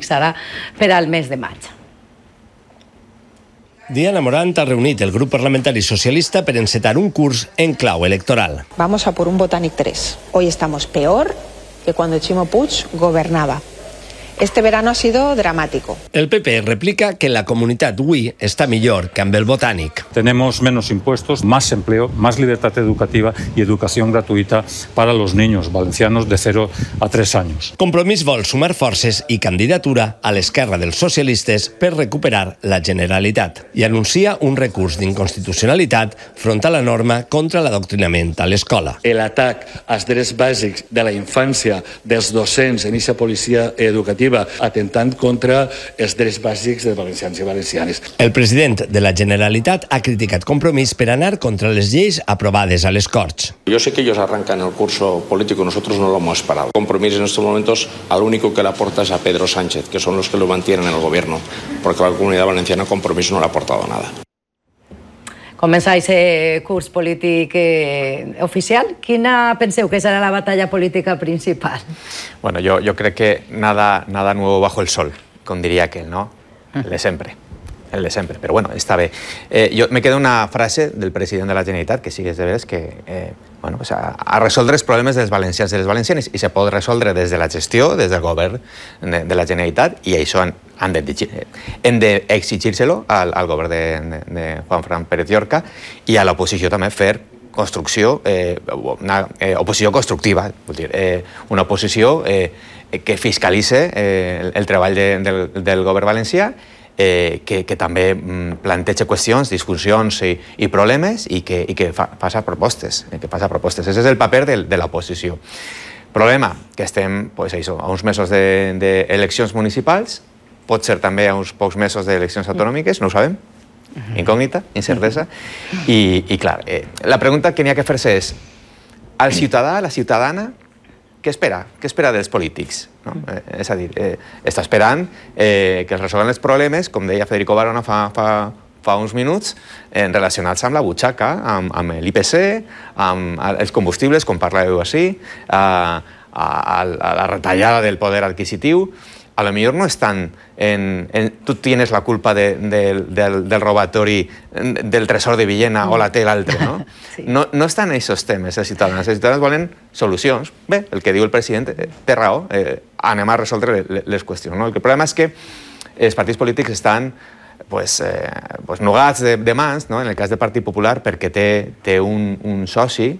fixarà per al mes de maig. Diana Morant ha reunit el grup parlamentari socialista per encetar un curs en clau electoral. Vamos a por un Botànic 3. Hoy estamos peor que cuando Ximo Puig gobernaba. Este verano ha sido dramático. El PP replica que la comunitat hui està millor que amb el Botànic. Tenemos menos impuestos, más empleo, más libertad educativa y educación gratuita para los niños valencianos de 0 a 3 años. Compromís vol sumar forces i candidatura a l'esquerra dels socialistes per recuperar la Generalitat i anuncia un recurs d'inconstitucionalitat front a la norma contra l'adoctrinament a l'escola. L'atac als drets bàsics de la infància dels docents en aquesta policia educativa atentant contra els drets bàsics dels valencians i valencianes. El president de la Generalitat ha criticat Compromís per anar contra les lleis aprovades a les Corts. Yo sé que ellos arrancan el curso político, nosotros no lo hemos parado. Compromís en estos momentos al único que le aporta es a Pedro Sánchez, que son los que lo mantienen en el gobierno, porque la Comunidad Valenciana Compromís no le ha aportado nada. Comença aquest curs polític oficial. Quina penseu que serà la batalla política principal? Bueno, yo creo que nada nuevo bajo el sol, como diría aquel, ¿no? El de siempre. Pero bueno, esta vez. Yo me queda una frase del presidente de la Generalitat, que sí que és de veres, que bueno, pues a resoldre els problemes dels valencians i les valencianes, i se pot resoldre des de la gestió, des del govern de la Generalitat, i això hem d'exigir-se-lo al govern de Juan Pérez Llorca i a l'oposició també fer construcció, una oposició constructiva, vull dir, una oposició que fiscalitze el treball del govern valencià, que també planteja qüestions, discussions i problemes i que passa propostes. Aquest és el paper de l'oposició. Problema, que estem a uns mesos d'eleccions municipals, pot ser també a uns pocs mesos d'eleccions autonòmiques, no ho sabem, incògnita, incertesa, i clar, la pregunta que n'hi ha que fer-se és, al ciutadà, a la ciutadana, què espera? Què espera dels polítics? És a dir, està esperant que es resolguen els problemes, com deia Federico Barona fa uns minuts, relacionats amb la butxaca, amb l'IPC, amb els combustibles, com parlàveu així, a la retallada del poder adquisitiu. A lo millor no están tú tienes la culpa del robatori del tresor de Villena o la té l'altre, no? Sí. No estan en aquests temes, els ciutadans volen solucions. Bé, el que diu el president té raó, anem a resoldre les qüestions. El problema és que els partits polítics estan nugats de mans, en el cas del Partit Popular, perquè té un soci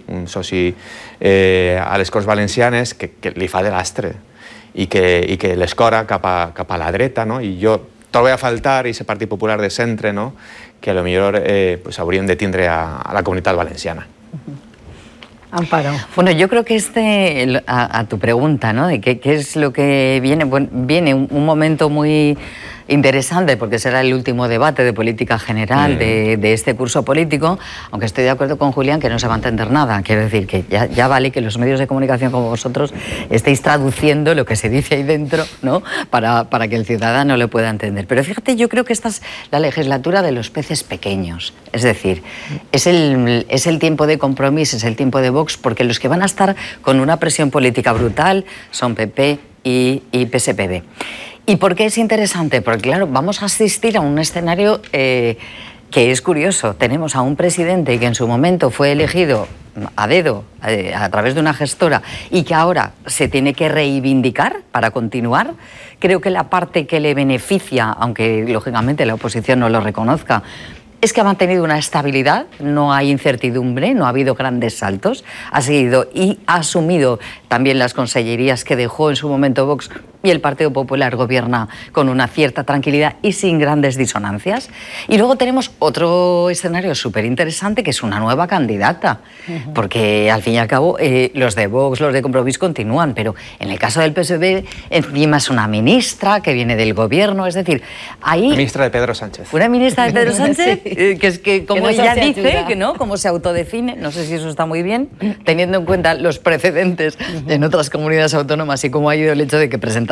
a les Corts Valencianes que li fa de lastre i que l'escora cap a la dreta, i jo trobo a faltar aquest Partit Popular de centre que potser hauríem de tindre a la comunitat valenciana. Amparo. Bueno, yo creo que a tu pregunta, ¿no? De qué es lo que viene, bueno, viene un momento muy interesante porque será el último debate de política general de este curso político, aunque estoy de acuerdo con Julián que no se va a entender nada. Quiero decir que ya vale que los medios de comunicación como vosotros estéis traduciendo lo que se dice ahí dentro, ¿no? Para que el ciudadano lo pueda entender. Pero fíjate, yo creo que esta es la legislatura de los peces pequeños. Es decir, es el tiempo de Compromís, es el tiempo de Vox, porque los que van a estar con una presión política brutal son PP y PSPB. ¿Y por qué es interesante? Porque, claro, vamos a asistir a un escenario que es curioso. Tenemos a un presidente que en su momento fue elegido a dedo, a través de una gestora, y que ahora se tiene que reivindicar para continuar. Creo que la parte que le beneficia, aunque lógicamente la oposición no lo reconozca, es que ha mantenido una estabilidad, no hay incertidumbre, no ha habido grandes saltos, ha seguido y ha asumido también las consellerías que dejó en su momento Vox, y el Partido Popular gobierna con una cierta tranquilidad y sin grandes disonancias. Y luego tenemos otro escenario súper interesante, que es una nueva candidata, porque al fin y al cabo los de Vox, los de Compromís continúan, pero en el caso del PSB encima es una ministra que viene del gobierno, es decir, ahí... Ministra de Pedro Sánchez. Una ministra de Pedro Sánchez, que es que, como que no ella dice, que no, como se autodefine, no sé si eso está muy bien, teniendo en cuenta los precedentes en otras comunidades autónomas y cómo ha ido el hecho de que presentara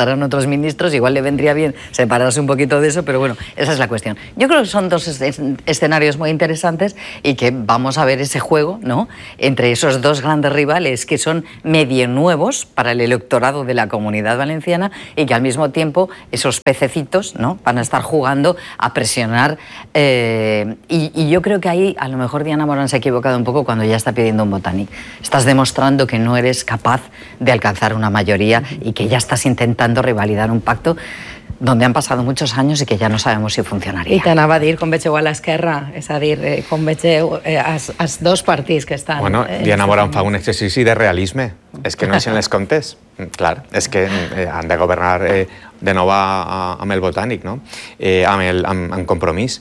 faltarán otros ministros, igual le vendría bien separarse un poquito de eso, pero bueno, esa es la cuestión. Yo creo que son dos escenarios muy interesantes y que vamos a ver ese juego, ¿no?, entre esos dos grandes rivales que son medio nuevos para el electorado de la Comunidad Valenciana y que al mismo tiempo esos pececitos, ¿no?, van a estar jugando a presionar. Y yo creo que ahí a lo mejor Diana Morán se ha equivocado un poco cuando ya está pidiendo un Botànic. Estás demostrando que no eres capaz de alcanzar una mayoría y que ya estás intentando revalidar un pacto donde han passat muchos años i que ja no sabemos si funcionaria. I t'anava a dir com vegeu a l'esquerra, és a dir, com vegeu els dos partits que estan... Bueno, Diana Morán fa un exercici de realisme. És que no deixen les comptes. Clar, és que han de governar de nou amb el Botànic, no? Amb Compromís.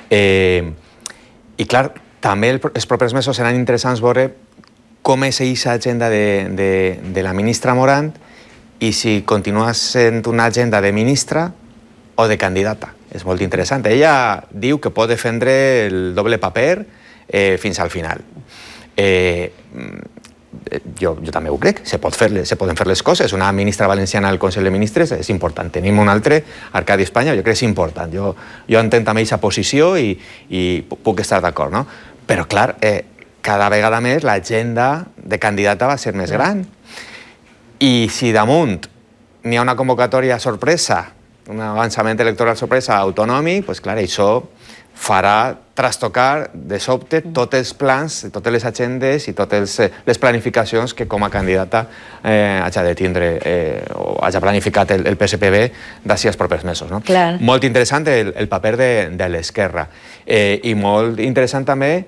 I clar, també els propers mesos seran interessants veure com és aquesta agenda de la ministra Morán i si continua sent una agenda de ministra o de candidata. És molt interessant. Ella diu que pot defendre el doble paper fins al final. Jo també ho crec, se poden fer les coses. Una ministra valenciana al Consell de Ministres és important. Tenim un altre, Arcadi Espanya, jo crec que és important. Jo entenc també aquesta posició i puc estar d'acord, no? Però, clar, cada vegada més l'agenda de candidata va ser més gran. I si damunt n'hi ha una convocatòria sorpresa, un avançament electoral sorpresa autonòmic, doncs clar, això farà trastocar de sobte tots els plans, totes les agendes i totes les planificacions que com a candidata hagi de tindre o hagi planificat el PSPB d'ací als propers mesos. Molt interessant el paper de l'esquerra i molt interessant també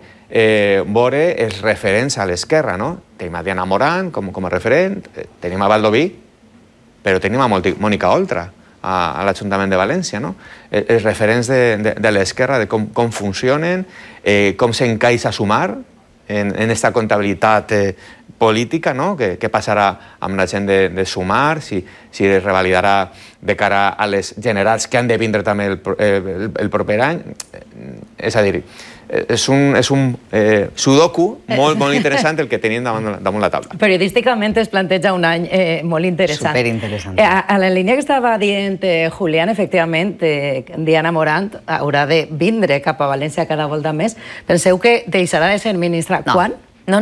veure els referents a l'esquerra. Tenim a Diana Morán com a referent, tenim a Baldoví, però tenim a Mònica Oltra a l'Ajuntament de València. Els referents de l'esquerra, de com funcionen, com s'encaixa a sumar en aquesta comptabilitat política, què passarà amb la gent de sumar, si es revalidarà de cara a les generals que han de vindre també el proper any. És a dir, és un sudoku molt interessant el que tenim damunt la taula. Periodísticament es planteja un any molt interessant. Superinteressant. A la línia que estava dient Julián, efectivament, Diana Morán haurà de vindre cap a València cada volta més. Penseu que deixarà de ser ministra quan?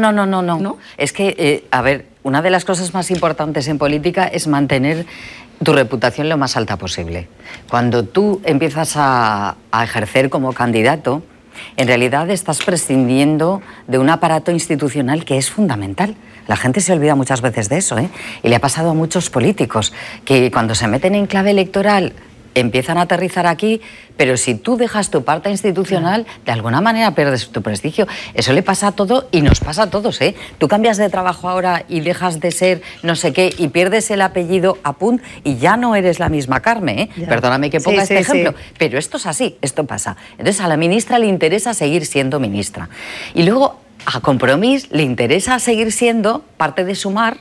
No. Es que, a ver, una de las cosas más importantes en política es mantener tu reputación lo más alta posible. Cuando tú empiezas a ejercer como candidato, en realidad estás prescindiendo de un aparato institucional que es fundamental. La gente se olvida muchas veces de eso, y le ha pasado a muchos políticos que cuando se meten en clave electoral empiezan a aterrizar aquí, pero si tú dejas tu parte institucional, de alguna manera pierdes tu prestigio. Eso le pasa a todo y nos pasa a todos, Tú cambias de trabajo ahora y dejas de ser no sé qué y pierdes el apellido a punt y ya no eres la misma Carme, Perdóname que ponga este ejemplo, pero esto es así, esto pasa. Entonces a la ministra le interesa seguir siendo ministra. Y luego a Compromís le interesa seguir siendo parte de Sumar,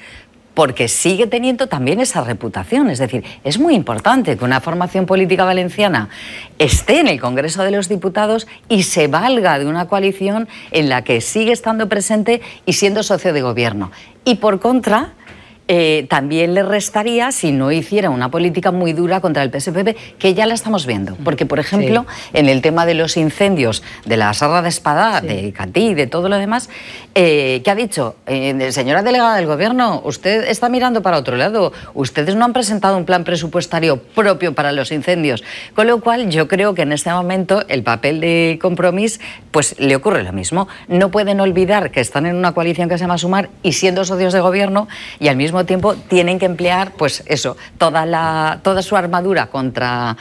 porque sigue teniendo también esa reputación. Es decir, es muy importante que una formación política valenciana esté en el Congreso de los Diputados y se valga de una coalición en la que sigue estando presente y siendo socio de gobierno. Y por contra, también le restaría si no hiciera una política muy dura contra el PSPB, que ya la estamos viendo. Porque, por ejemplo, en el tema de los incendios de la Serra de Espadà, de Catí, de todo lo demás, ¿qué ha dicho? Señora delegada del Gobierno, usted está mirando para otro lado. Ustedes no han presentado un plan presupuestario propio para los incendios. Con lo cual, yo creo que en este momento el papel de Compromís, pues le ocurre lo mismo. No pueden olvidar que están en una coalición que se llama Sumar y siendo socios de gobierno, y al mismo tiempo tienen que emplear, pues eso, toda su armadura contra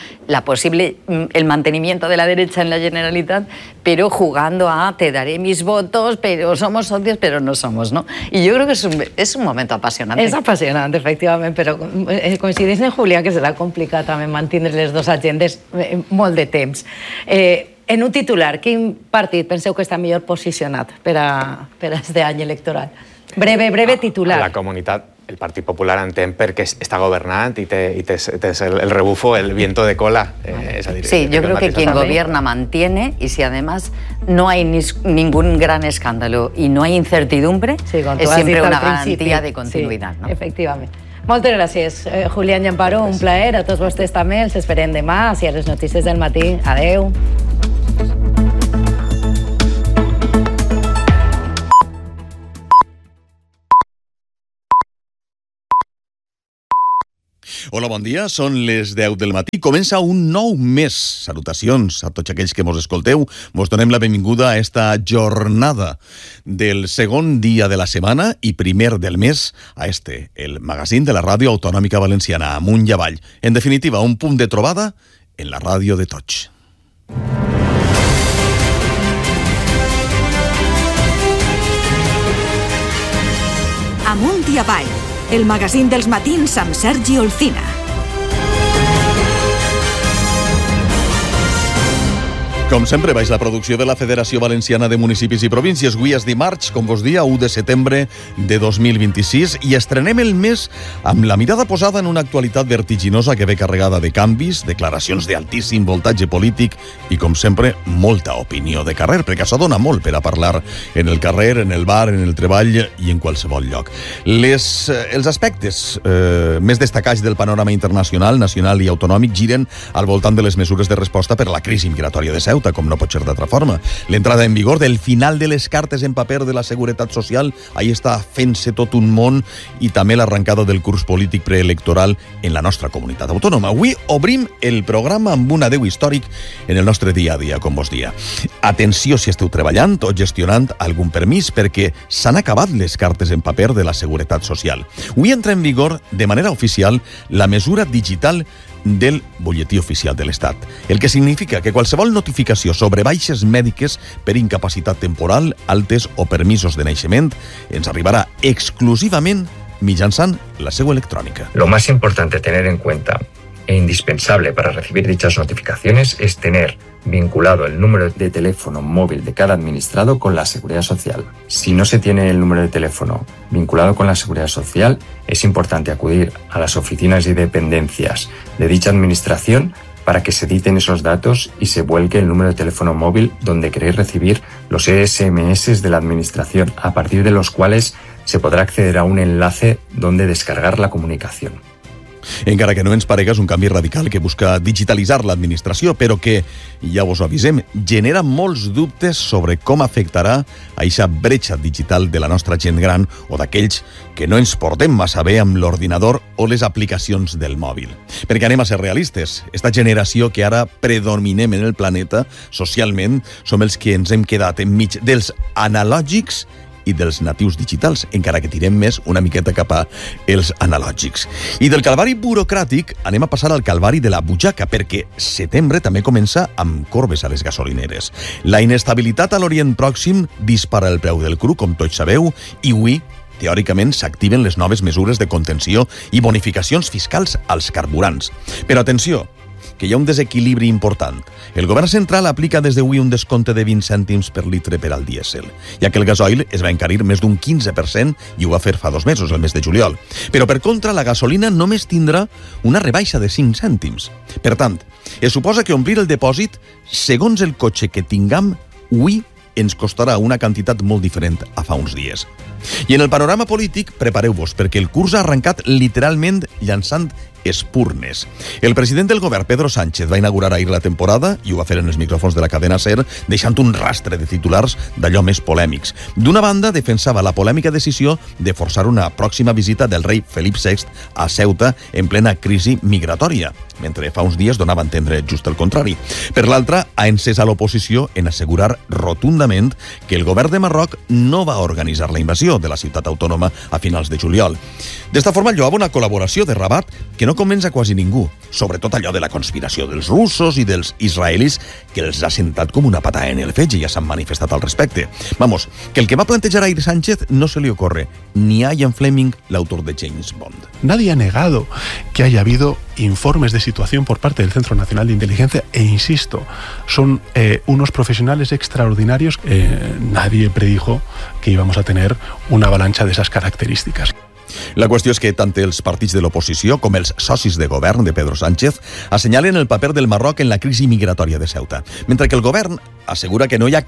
el mantenimiento de la derecha en la Generalitat, pero jugando a te daré mis votos, pero somos socios, pero no somos, ¿no? Y yo creo que es un momento apasionante. És apassionant, efectivament, però coincideix en Julián que serà complicat també mantenir les dues agendes molt de temps. En un titular, quin partit penseu que està millor posicionat per a aquest any electoral? Breve titular. La comunitat, el Partit Popular entén perquè està governant y tens el rebufo, el viento de cola. Sí, yo creo que quien gobierna mantiene, y si además no hay ningún gran escándalo y no hay incertidumbre, es siempre una garantía de continuidad. Efectivament. Moltes gràcies, Julián i Amparo, un plaer. A tots vostès també, els esperem demà, i a les notícies del matí. Adeu. Hola, bon dia. Són les 10 del matí. Comença un nou mes. Salutacions a tots aquells que mos escolteu. Mos donem la benvinguda a esta jornada del segon dia de la setmana i primer del mes a el magazín de la Ràdio Autonòmica Valenciana, amunt i avall. En definitiva, un punt de trobada en la ràdio de tots. Amunt i avall, el magazín dels matins amb Sergi Olcina. Com sempre, baix la producció de la Federació Valenciana de Municipis i Províncies. Avui és dimarts, com vos dia, 1 de setembre de 2026, i estrenem el mes amb la mirada posada en una actualitat vertiginosa que ve carregada de canvis, declaracions d'altíssim voltatge polític i, com sempre, molta opinió de carrer, perquè això dona molt per a parlar en el carrer, en el bar, en el treball i en qualsevol lloc. Els aspectes més destacats del panorama internacional, nacional i autonòmic giren al voltant de les mesures de resposta per a la crisi migratòria de Ceuta, com no pot ser d'altra forma. L'entrada en vigor del final de les cartes en paper de la Seguretat Social, ahí està fent-se tot un món, i també l'arrencada del curs polític preelectoral en la nostra comunitat autònoma. Avui obrim el programa amb un adeu històric en el nostre dia a dia, com vos dia. Atenció si esteu treballant o gestionant algun permís, perquè s'han acabat les cartes en paper de la Seguretat Social. Avui entra en vigor de manera oficial la mesura digital del Butlletí Oficial de l'Estat, el que significa que qualsevol notificació sobre baixes mèdiques per incapacitat temporal, altes o permisos de naixement ens arribarà exclusivament mitjançant la seu electrònica. Lo más importante a tener en cuenta e indispensable para recibir dichas notificaciones es tener vinculado el número de teléfono móvil de cada administrado con la Seguridad Social. Si no se tiene el número de teléfono vinculado con la Seguridad Social, es importante acudir a las oficinas y dependencias de dicha administración para que se editen esos datos y se vuelque el número de teléfono móvil donde queréis recibir los SMS de la administración, a partir de los cuales se podrá acceder a un enlace donde descargar la comunicación. Encara que no ens parega, és un canvi radical que busca digitalitzar l'administració, però que, ja vos ho avisem, genera molts dubtes sobre com afectarà a aquesta bretxa digital de la nostra gent gran o d'aquells que no ens portem massa bé amb l'ordinador o les aplicacions del mòbil. Perquè anem a ser realistes, esta generació que ara predominem en el planeta socialment som els que ens hem quedat enmig dels analògics i dels natius digitals, encara que tirem més una miqueta cap a els analògics. I del calvari burocràtic anem a passar al calvari de la butxaca, perquè setembre també comença amb corbes a les gasolineres. La inestabilitat a l'Orient Pròxim dispara el preu del cru, com tots sabeu, i avui, teòricament, s'activen les noves mesures de contenció i bonificacions fiscals als carburants. Però atenció, que hi ha un desequilibri important. El govern central aplica des d'avui un descompte de 20 cèntims per litre per al dièsel, ja que el gasoil es va encarir més d'un 15% i ho va fer fa 2 mesos, el mes de juliol. Però, per contra, la gasolina només tindrà una rebaixa de 5 cèntims. Per tant, es suposa que omplir el depòsit, segons el cotxe que tinguem, avui ens costarà una quantitat molt diferent a fa uns dies. I en el panorama polític, prepareu-vos, perquè el curs ha arrencat literalment llançant espurnes. El president del govern, Pedro Sánchez, va inaugurar ahir la temporada i ho va fer en els micròfons de la cadena SER, deixant un rastre de titulars d'allò més polèmics. D'una banda, defensava la polèmica decisió de forçar una pròxima visita del rei Felip VI a Ceuta en plena crisi migratòria, mentre fa uns dies donava a entendre just el contrari. Per l'altra, ha encès a l'oposició en assegurar rotundament que el govern de Marroc no va organitzar la invasió de la ciutat autònoma a finals de juliol. D'esta forma, lloava una col·laboració de Rabat que no convenç a quasi ningú, sobretot allò de la conspiració dels russos i dels israelis, que els ha sentat com una patada en el fetge, ja s'han manifestat al respecte. Vamos, que el que va plantejar ahir Sánchez no se le ocurre ni a Ian Fleming, l'autor de James Bond. Nadie ha negado que haya habido informes de situación por parte del Centro Nacional de Inteligencia e insisto, son unos profesionales extraordinarios. Nadie predijo que íbamos a tener una avalancha de esas características. La qüestió és que tant els partits de l'oposició com els socis de govern de Pedro Sánchez assenyalen el paper del Marroc en la crisi migratòria de Ceuta, mentre que el govern assegura que no hi ha cap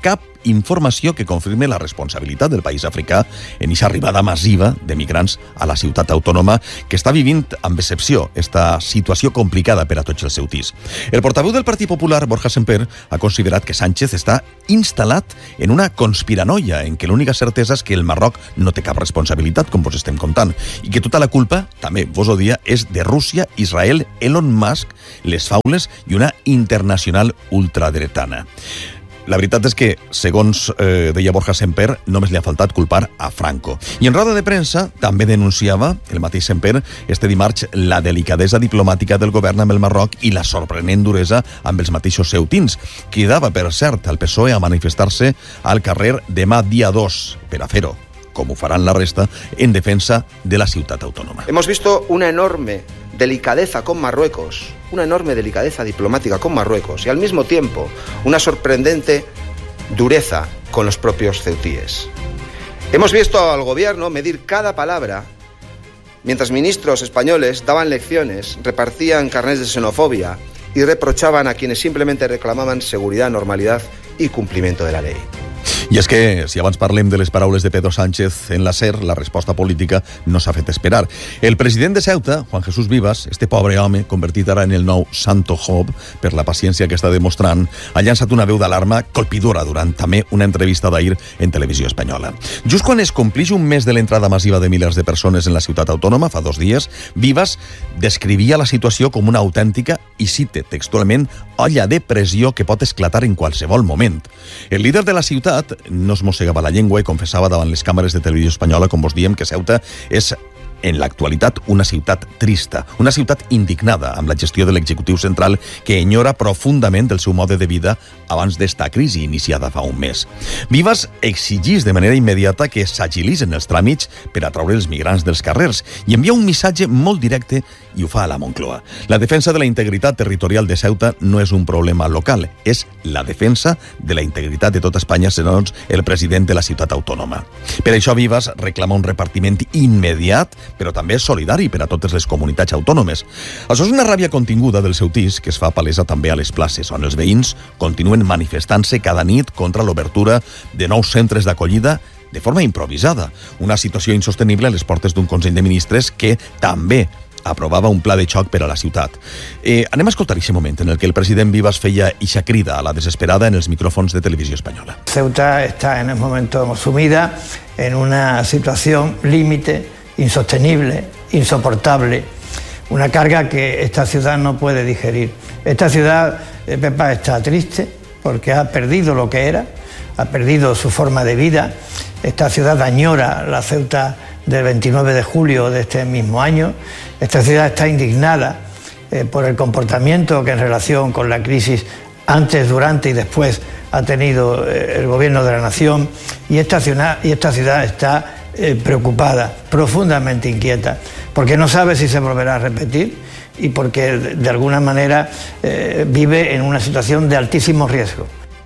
informació que confirme la responsabilitat del país africà en aquesta arribada massiva de migrants a la ciutat autònoma que està vivint amb excepció esta situació complicada per a tots els ceutís. El portaveu del Partit Popular, Borja Semper, ha considerat que Sánchez està instal·lat en una conspiranoia en què l'única certesa és que el Marroc no té cap responsabilitat, com vos estem contant, i que tota la culpa, també vos ho dia, és de Rússia, Israel, Elon Musk, les faules i una internacional ultradretana. La veritat és que, segons deia Borja Semper, només li ha faltat culpar a Franco. I en roda de premsa també denunciava, el mateix Semper, este dimarts, la delicadesa diplomàtica del govern amb el Marroc i la sorprenent duresa amb els mateixos ceutins. Cridava, per cert, al PSOE a manifestar-se al carrer demà dia 2 per a fer-ho, com ho faran la resta, en defensa de la ciutat autònoma. Hemos visto una enorme delicadeza con Marruecos, una enorme delicadeza diplomática con Marruecos y al mismo tiempo una sorprendente dureza con los propios ceutíes. Hemos visto al gobierno medir cada palabra mientras ministros españoles daban lecciones, repartían carnets de xenofobia y reprochaban a quienes simplemente reclamaban seguridad, normalidad y cumplimiento de la ley. I és que, si abans parlem de les paraules de Pedro Sánchez en la SER, la resposta política no s'ha fet esperar. El president de Ceuta, Juan Jesús Vivas, este pobre home, convertit ara en el nou Santo Job per la paciència que està demostrant, ha llançat una veu d'alarma colpidora durant també una entrevista d'ahir en televisió espanyola. Just quan es complix un mes de l'entrada massiva de milers de persones en la ciutat autònoma, fa 2 dies, Vivas descrivia la situació com una autèntica, i cite textualment, olla de pressió que pot esclatar en qualsevol moment. El líder de la ciutat no es mossegava la llengua i confessava davant les càmeres de televisió espanyola, com vos diem, que Ceuta és en l'actualitat una ciutat trista, una ciutat indignada amb la gestió de l'executiu central que enyora profundament el seu mode de vida abans d'esta crisi iniciada fa un mes. Vivas exigís de manera immediata que s'agilitzen els tràmits per atraure els migrants dels carrers i envia un missatge molt directe i ho fa a la Moncloa. La defensa de la integritat territorial de Ceuta no és un problema local, és la defensa de la integritat de tota Espanya, segons el president de la ciutat autònoma. Per això Vivas reclama un repartiment immediat, però també solidari per a totes les comunitats autònomes. Això és una ràbia continguda dels ceutís que es fa palesa també a les places, on els veïns continuen manifestant-se cada nit contra l'obertura de nous centres d'acollida de forma improvisada. Una situació insostenible a les portes d'un Consell de Ministres que també aprovava un pla de xoc per a la ciutat. Anem a escoltar aquest moment en el que el president Vivas feia ixa crida a la desesperada en els micrófonos de televisió espanyola. Ceuta está en el momento sumida en una situación límite, insostenible, insoportable, una carga que esta ciudad no puede digerir. Esta ciudad, Pepa, está triste porque ha perdido lo que era, ha perdido su forma de vida. Esta ciudad añora la Ceuta del 29 de julio de este mismo año. Esta ciudad está indignada por el comportamiento que en relación con la crisis antes, durante y después ha tenido el gobierno de la nación, y esta ciudad está preocupada, profundamente inquieta, porque no sabe si se volverá a repetir y porque de alguna manera vive en una situación de altísimo riesgo.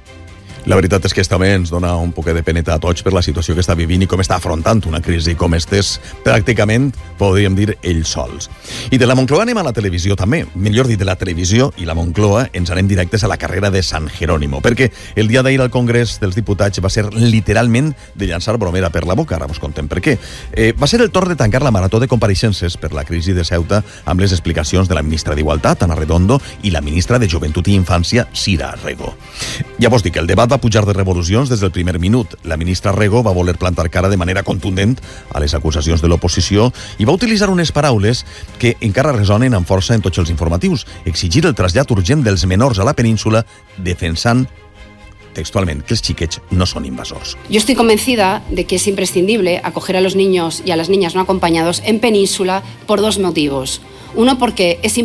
La veritat és que també ens dona un poc de peneta a tots per la situació que està vivint i com està afrontant una crisi com estes, pràcticament, podríem dir, ells sols. I de la Moncloa anem a la televisió també. Millor dit, de la televisió i la Moncloa ens anem directes a la carrera de San Jerónimo, perquè el dia d'ahir al Congrés dels Diputats va ser literalment de llançar bromera per la boca, ara vos contem per què. Va ser el torn de tancar la marató de compareixences per la crisi de Ceuta amb les explicacions de la ministra d'Igualtat, Ana Redondo, i la ministra de Joventut i Infància, Sira Rego. Ja vos dic, el debat va pujar de revolucions des del primer minut. La ministra Rego va voler plantar cara de manera contundent a les acusacions de l'oposició i va utilitzar unes paraules que encara resonen amb força en tots els informatius: exigir el trasllat urgent dels menors a la península, defensant textualment que els xiquets no son invasors. Yo estoy convencida de que es imprescindible acoger a los niños y a las niñas no acompañados en península por 2 motivos. Uno, porque es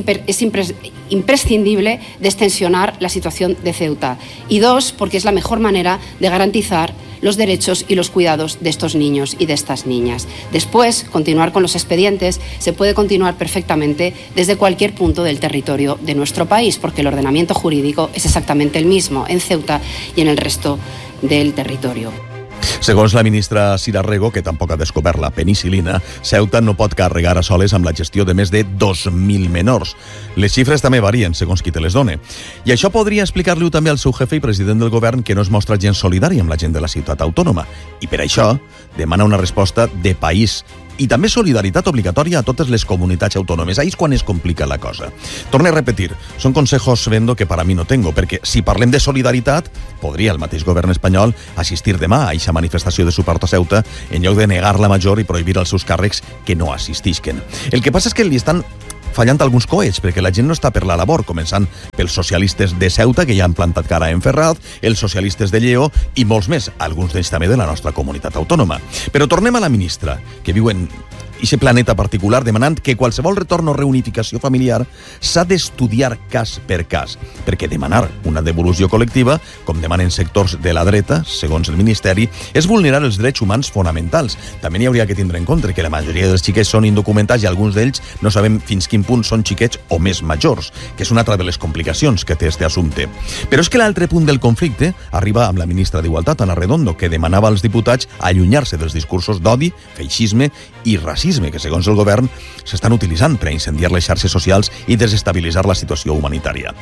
imprescindible destensionar la situación de Ceuta. Y 2, porque es la mejor manera de garantizar los derechos y los cuidados de estos niños y de estas niñas. Después, continuar con los expedientes se puede continuar perfectamente desde cualquier punto del territorio de nuestro país, porque el ordenamiento jurídico es exactamente el mismo en Ceuta y en el resto del territorio. Segons la ministra Sira Rego, que tampoc ha descobert la penicilina, Ceuta no pot carregar a soles amb la gestió de més de 2.000 menors. Les xifres també varien segons qui te les done. I això podria explicar-li també al seu jefe i president del govern, que no es mostra gens solidari amb la gent de la ciutat autònoma. I per això demana una resposta de país i també solidaritat obligatòria a totes les comunitats autònomes. Ahí és quan es complica la cosa. Torne a repetir, són consejos, Vendo, que para mí no tengo, perquè si parlem de solidaritat, podria el mateix govern espanyol assistir demà a aquesta manifestació de suport a Ceuta en lloc de negar la major i prohibir als seus càrrecs que no assistisquen. El que passa és que li estan fallant alguns coets, perquè la gent no està per la labor, començant pels socialistes de Ceuta, que ja han plantat cara en Ferraz, els socialistes de Lleó i molts més, alguns d'ells també de la nostra comunitat autònoma. Però tornem a la ministra, que viu en aquest planeta particular, demanant que qualsevol retorn o reunificació familiar s'ha d'estudiar cas per cas, perquè demanar una devolució col·lectiva, com demanen sectors de la dreta, segons el Ministeri, és vulnerar els drets humans fonamentals. També n'hi hauria que tindre en compte que la majoria dels xiquets són indocumentats i alguns d'ells no sabem fins quin punt són xiquets o més majors, que és una altra de les complicacions que té este assumpte. Però és que l'altre punt del conflicte arriba amb la ministra d'Igualtat, Ana Redondo, que demanava als diputats allunyar-se dels discursos d'odi, feixisme i racisme, que segons el govern s'estan utilitzant per a incendiar les xarxes socials i desestabilitzar la situació humanitària.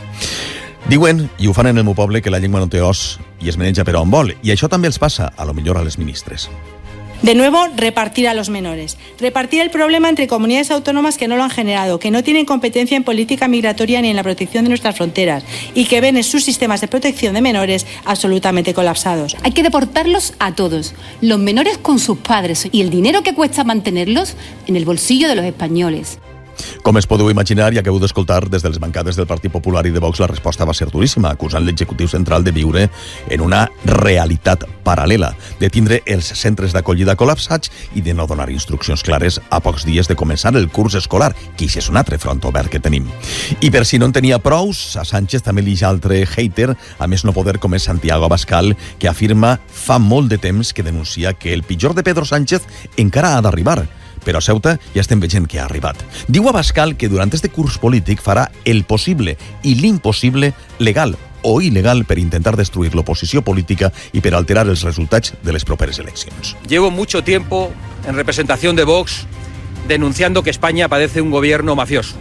Diuen, i ho fan en el meu poble, que la llengua no té os i es menja per on vol, i això també els passa, a lo millor, a les ministres. De nuevo, repartir a los menores. Repartir el problema entre comunidades autónomas que no lo han generado, que no tienen competencia en política migratoria ni en la protección de nuestras fronteras y que ven en sus sistemas de protección de menores absolutamente colapsados. Hay que deportarlos a todos, los menores con sus padres y el dinero que cuesta mantenerlos en el bolsillo de los españoles. Com es podeu imaginar, i acabo d'escoltar des de les bancades del Partit Popular i de Vox, la resposta va ser duríssima, acusant l'executiu central de viure en una realitat paral·lela, de tindre els centres d'acollida col·lapsats i de no donar instruccions clares a pocs dies de començar el curs escolar, que això és un altre front obert que tenim. I per si no en tenia prous, a Sánchez també li altre hater, a més no poder, com és Santiago Abascal, que afirma fa molt de temps que denuncia que el pitjor de Pedro Sánchez encara ha d'arribar, però a Ceuta ja estem veient que ha arribat. Diu Abascal que durant este curs polític farà el possible i l'impossible legal o il·legal per intentar destruir l'oposició política i per alterar els resultats de les properes eleccions. Llevo mucho tiempo en representación de Vox denunciando que España padece un gobierno mafioso.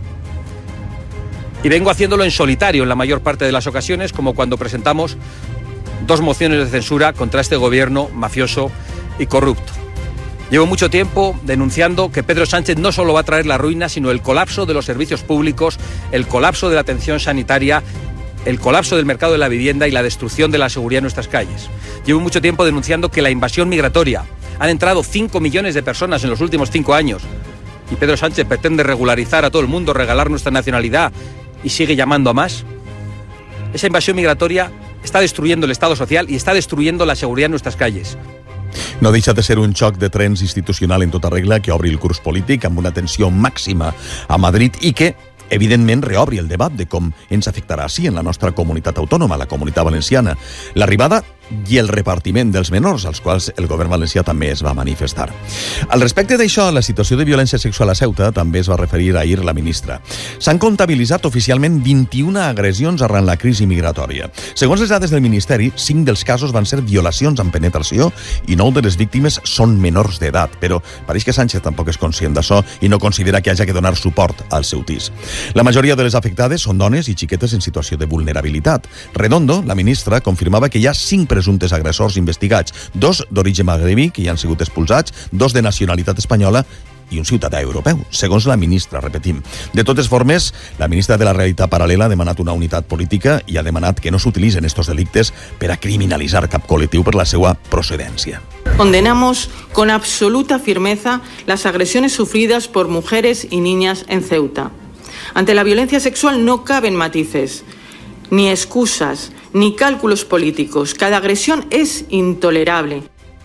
Y vengo haciéndolo en solitario en la mayor parte de las ocasiones, como cuando presentamos 2 mociones de censura contra este gobierno mafioso y corrupto. Llevo mucho tiempo denunciando que Pedro Sánchez no solo va a traer la ruina, sino el colapso de los servicios públicos, el colapso de la atención sanitaria, el colapso del mercado de la vivienda y la destrucción de la seguridad en nuestras calles. Llevo mucho tiempo denunciando que la invasión migratoria, han entrado 5 millones de personas en los últimos 5 años y Pedro Sánchez pretende regularizar a todo el mundo, regalar nuestra nacionalidad y sigue llamando a más. Esa invasión migratoria está destruyendo el Estado social y está destruyendo la seguridad en nuestras calles. No deixa de ser un xoc de trens institucional en tota regla que obri el curs polític amb una tensió màxima a Madrid i que, evidentment, reobri el debat de com ens afectarà així en la nostra comunitat autònoma, la comunitat valenciana. L'arribada i el repartiment dels menors, als quals el govern valencià també es va manifestar. Al respecte d'això, la situació de violència sexual a Ceuta també es va referir ahir la ministra. S'han comptabilitzat oficialment 21 agressions arran la crisi migratòria. Segons les dades del Ministeri, 5 dels casos van ser violacions amb penetració i 9 de les víctimes són menors d'edat, però pareix que Sánchez tampoc és conscient d'això i no considera que hagi que donar suport al seu tis. La majoria de les afectades són dones i xiquetes en situació de vulnerabilitat. Redondo, la ministra, confirmava que hi ha 5 presumptes agressors investigats, 2 d'origen magrebí, que ja han sigut expulsats, 2 de nacionalitat espanyola i un ciutadà europeu, segons la ministra, repetim. De totes formes, la ministra de la Realitat Paral·lela ha demanat una unitat política i ha demanat que no s'utilitzen estos delictes per a criminalitzar cap col·lectiu per la seva procedència. Condenamos con absoluta firmeza las agresiones sufridas por mujeres y niñas en Ceuta. Ante la violencia sexual no caben matices, ni excusas, ni cálculos políticos. Cada agresión es intolerable.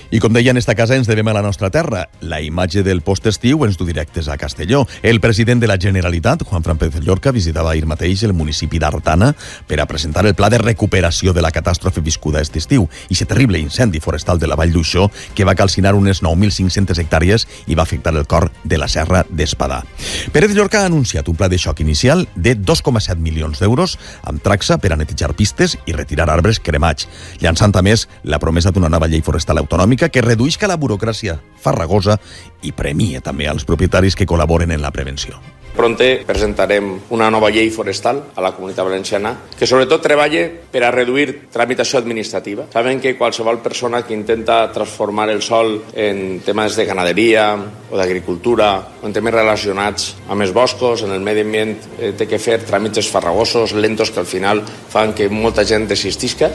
I com deia, en esta casa ens devem a la nostra terra. La imatge del post-estiu ens du directes a Castelló. El president de la Generalitat, Juanfran Pérez Llorca, visitava ahir mateix el municipi d'Artana per a presentar el pla de recuperació de la catàstrofe viscuda aquest estiu i aquest terrible incendi forestal de la Vall d'Uixó que va calcinar unes 9.500 hectàrees i va afectar el cor de la Serra d'Espadà. Pérez Llorca ha anunciat un pla de xoc inicial de 2,7 milions d'euros amb taxa per a netejar pistes i retirar arbres cremats, llançant a més la promesa d'una nova llei forestal autonòmica que reduïsca la burocràcia farragosa i premia també als propietaris que col·laboren en la prevenció. Pronte presentarem una nova llei forestal a la Comunitat Valenciana que sobretot treballa per a reduir tramitació administrativa. Saben que qualsevol persona que intenta transformar el sòl en temes de ganaderia o d'agricultura o en temes relacionats amb els boscos, en el medi ambient, té que fer tràmits farragosos, lentos, que al final fan que molta gent desistisca.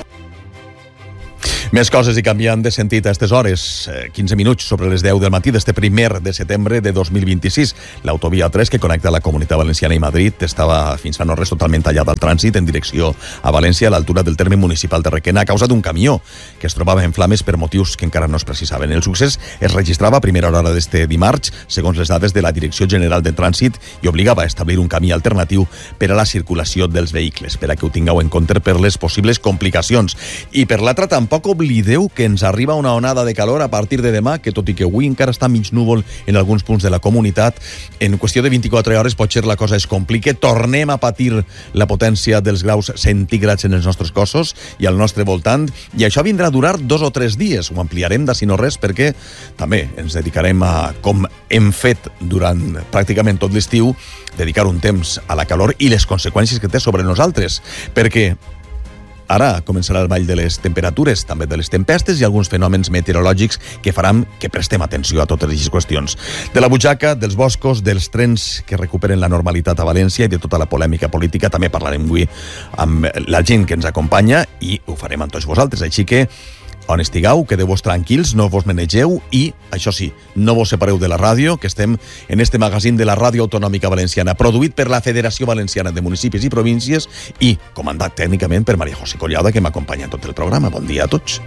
Més coses i canviant de sentit a aquestes hores. 15 minuts sobre les 10 del matí d'este 1 de setembre de 2026. L'autovia 3 que connecta la Comunitat Valenciana i Madrid estava fins fa no res totalment tallada al trànsit en direcció a València a l'altura del terme municipal de Requena a causa d'un camió que es trobava en flames per motius que encara no es precisaven. El succés es registrava a primera hora d'este dimarts, segons les dades de la Direcció General de Trànsit, i obligava a establir un camí alternatiu per a la circulació dels vehicles, per a que ho tingueu en compte per les possibles complicacions. I per l'altra, tampoc oblideu que ens arriba una onada de calor a partir de demà, que tot i que avui encara està mig núvol en alguns punts de la comunitat, en qüestió de 24 hores potser la cosa es complica, tornem a patir la potència dels graus centígrads en els nostres cossos i al nostre voltant, i això vindrà a durar 2 o 3 dies. Ho ampliarem d'ací no res perquè també ens dedicarem a, com hem fet durant pràcticament tot l'estiu, dedicar un temps a la calor i les conseqüències que té sobre nosaltres, perquè ara començarà el ball de les temperatures, també de les tempestes i alguns fenòmens meteorològics que faran que prestem atenció a totes aquestes qüestions. De la butxaca, dels boscos, dels trens que recuperen la normalitat a València i de tota la polèmica política també parlarem avui amb la gent que ens acompanya i ho farem amb tots vosaltres. Així que on estigueu, quedeu-vos tranquils, no vos menegeu i, això sí, no vos separeu de la ràdio, que estem en este magazín de la Ràdio Autonòmica Valenciana, produït per la Federació Valenciana de Municipis i Províncies i comandat tècnicament per María José Collada, que m'acompanya en tot el programa. Bon dia a tots.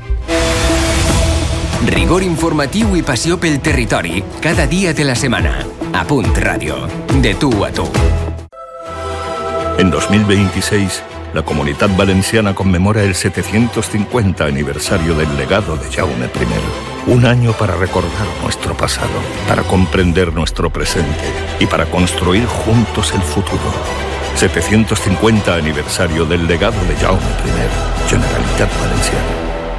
Rigor informatiu i passió pel territori, cada dia de la setmana. A Punt Ràdio, de tu a tu. En 2026, la Comunitat Valenciana conmemora el 750 aniversario del legado de Jaume I. Un año para recordar nuestro pasado, para comprender nuestro presente y para construir juntos el futuro. 750 aniversario del legado de Jaume I. Generalitat Valenciana.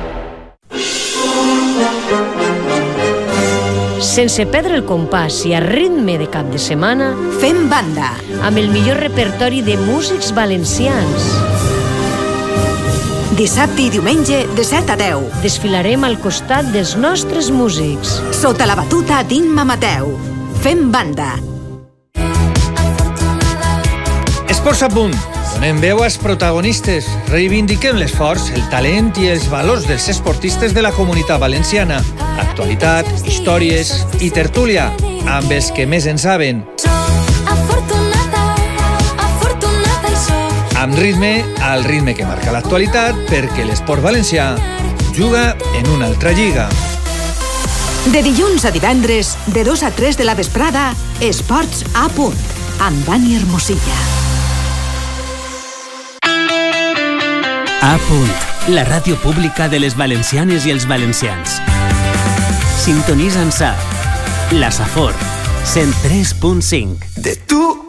Sense perdre el compàs i a ritme de cap de setmana, fem banda amb el millor repertori de músics valencians. Dissabte i diumenge de 7 a 10. Desfilarem al costat dels nostres músics. Sota la batuta d'Imma Mateu. Fem banda. Esports a punt. Donem veu als protagonistes. Reivindiquem l'esforç, el talent i els valors dels esportistes de la Comunitat Valenciana. Actualitat, històries i tertúlia amb els que més en saben. Amb ritme, al ritme que marca l'actualitat, perquè l'esport valencià juga en una altra lliga. De dilluns a divendres, de 2 a 3 de la vesprada, Esports a punt, amb Dani Hermosilla. A punt, la ràdio pública de les valencianes i els valencians. Sintonitza'ns a la Safor 103.5. De tu